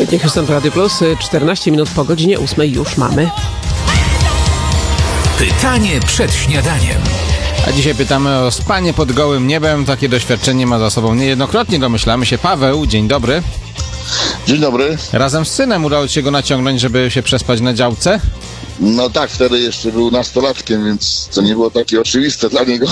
Wojciech Krzysztof, Radio Plus, 14 minut po godzinie 8 już mamy. Pytanie przed śniadaniem. A dzisiaj pytamy o spanie pod gołym niebem. Takie doświadczenie ma za sobą niejednokrotnie, domyślamy się, Paweł. Dzień dobry. Dzień dobry. Razem z synem udało ci się go naciągnąć, żeby się przespać na działce? No tak, wtedy jeszcze był nastolatkiem, więc to nie było takie oczywiste dla niego.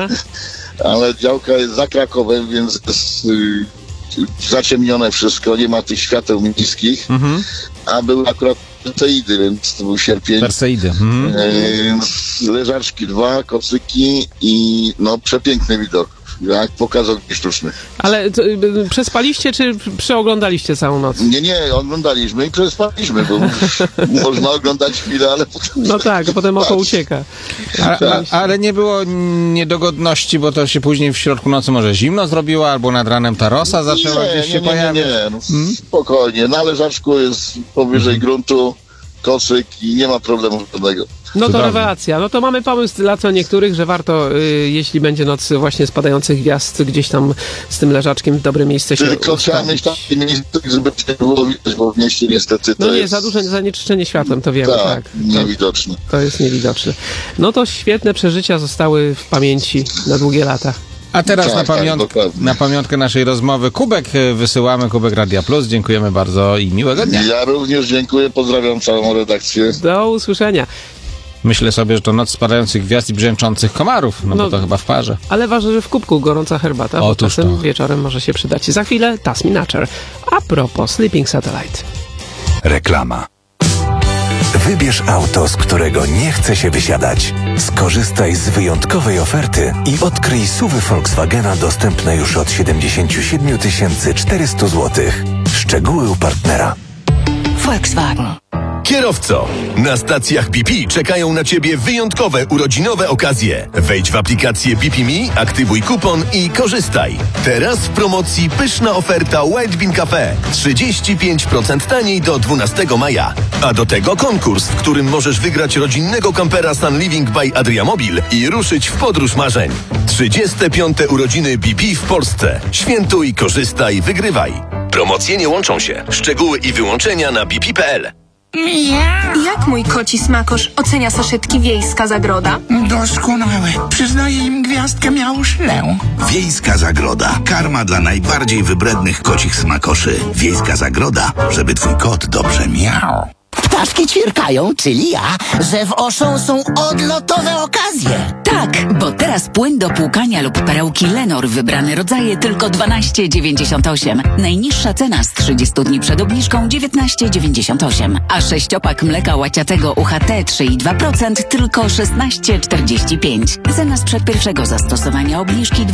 Ale działka jest za Krakowem, więc jest zaciemnione wszystko, nie ma tych świateł miejskich. A były akurat Perseidy, więc to był sierpień. Perseidy. Leżaczki 2, kocyki i no przepiękny widok, jak pokaz ogni sztucznych. Ale przespaliście, czy przeoglądaliście całą noc? Nie, oglądaliśmy i przespaliśmy, bo można oglądać chwilę, ale potem... No tak, a potem oko ucieka. Ale nie było niedogodności, bo to się później w środku nocy może zimno zrobiło, albo nad ranem ta rosa zaczęła gdzieś się pojawiać? Nie, no, spokojnie. Na leżaczku jest powyżej gruntu kocyk i nie ma problemu żadnego. No to Cudownie. rewelacja. No to mamy pomysł dla co niektórych, że warto, jeśli będzie noc właśnie spadających gwiazd, gdzieś tam z tym leżaczkiem w dobre miejsce się Tylko trzeba ustawić. mieć takie miejsce, żeby nie było widać, bo w mieście niestety to No nie, jest... za duże zanieczyszczenie światłem, to wiemy, tak. Niewidoczne. To jest niewidoczne. No to świetne przeżycia zostały w pamięci na długie lata. A teraz Tak, dokładnie. na pamiątkę naszej rozmowy kubek wysyłamy, kubek Radia Plus. Dziękujemy bardzo i miłego dnia. Ja również dziękuję, pozdrawiam całą redakcję. Do usłyszenia. Myślę sobie, że to noc spadających gwiazd i brzęczących komarów, no bo to chyba w parze. Ale ważne, że w kubku gorąca herbata, bo Otóż czasem to. wieczorem może się przydać. Za chwilę Tasmin Nature. A propos Sleeping Satellite. Reklama. Wybierz auto, z którego nie chce się wysiadać. Skorzystaj z wyjątkowej oferty i odkryj SUV-y Volkswagena dostępne już od 77 400 zł. Szczegóły u partnera. Volkswagen. Kierowco, na stacjach BP czekają na Ciebie wyjątkowe urodzinowe okazje. Wejdź w aplikację BP Me, aktywuj kupon i korzystaj. Teraz w promocji pyszna oferta White Bean Cafe. 35% taniej do 12 maja. A do tego konkurs, w którym możesz wygrać rodzinnego kampera Sun Living by Adriamobil i ruszyć w podróż marzeń. 35. urodziny BP w Polsce. Świętuj, korzystaj, wygrywaj. Promocje nie łączą się. Szczegóły i wyłączenia na bp.pl. Jak mój koci smakosz ocenia saszetki Wiejska Zagroda? Doskonałe. Przyznaję im gwiazdkę miałuszlę. Wiejska Zagroda. Karma dla najbardziej wybrednych kocich smakoszy. Wiejska Zagroda, żeby twój kot dobrze miał. Ptaszki ćwierkają, czyli ja, że w Auchan są odlotowe okazje. Tak, bo teraz płyn do płukania lub perełki Lenor wybrane rodzaje tylko 12,98. Najniższa cena z 30 dni przed obniżką 19,98. A sześciopak mleka łaciatego UHT 3,2% tylko 16,45. Cena sprzed pierwszego zastosowania obniżki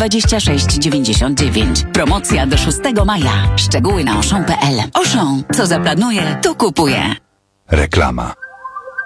26,99. Promocja do 6 maja. Szczegóły na auchan.pl. Auchan, co zaplanuje, to kupuje. Reklama.